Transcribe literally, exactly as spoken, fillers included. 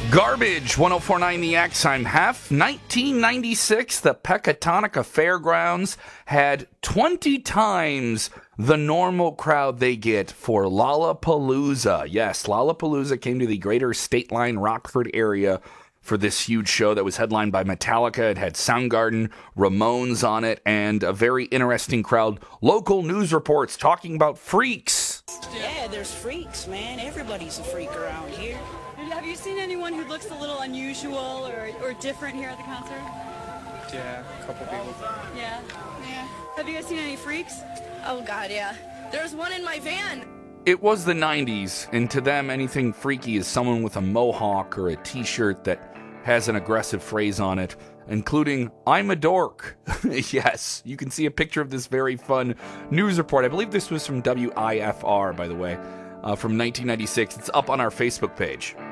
Garbage, one oh four point nine The X, I'm Hef. nineteen ninety-six, the Pecatonica Fairgrounds had twenty times the normal crowd they get for Lollapalooza. Yes, Lollapalooza came to the greater State Line, Rockford area for this huge show that was headlined by Metallica. It had Soundgarden, Ramones on it, and a very interesting crowd. Local news reports talking about freaks. Yeah, there's freaks, man. Everybody's a freak around here. Have you seen anyone who looks a little unusual or, or different here at the concert? Yeah, a couple people. Yeah? Yeah. Have you guys seen any freaks? Oh, God, yeah. There's one in my van. It was the nineties, and to them, anything freaky is someone with a mohawk or a t-shirt that has an aggressive phrase on it, including, I'm a dork. Yes, you can see a picture of this very fun news report. I believe this was from W I F R, by the way, uh, from nineteen ninety-six. It's up on our Facebook page.